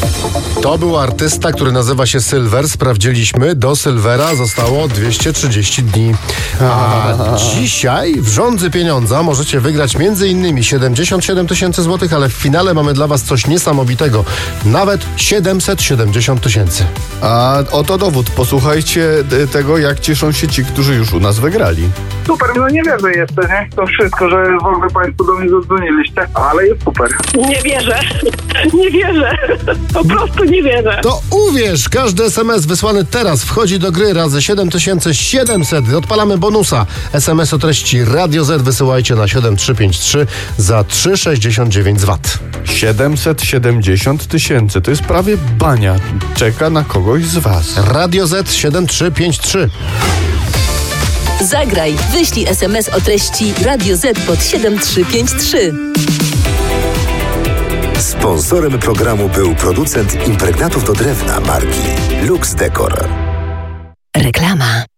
To był artysta, który nazywa się Sylwer. Sprawdziliśmy, do Sylwera zostało 230 dni. A dzisiaj w Żądzy Pieniądza możecie wygrać m.in. 77 tysięcy złotych, ale w finale mamy dla was coś niesamowitego. Nawet 770 tysięcy. A oto dowód. Posłuchajcie tego, jak cieszą się ci, którzy już u nas wygrali. Super, no nie wierzę jeszcze, nie? To wszystko, że w ogóle państwo do mnie zadzwoniliście, ale jest super. Nie wierzę. Nie wierzę. Po prostu nie wierzę. To uwierz! Każdy SMS wysłany teraz wchodzi do gry razy 7700. Odpalamy bonusa. SMS o treści Radio Z wysyłajcie na 7353 za 3,69 VAT. 770 tysięcy. To jest prawie bania. Czeka na kogoś z was. Radio Z 7353. Zagraj, wyślij SMS o treści Radio Z pod 7353. Sponsorem programu był producent impregnatów do drewna marki Lux Decor. Reklama.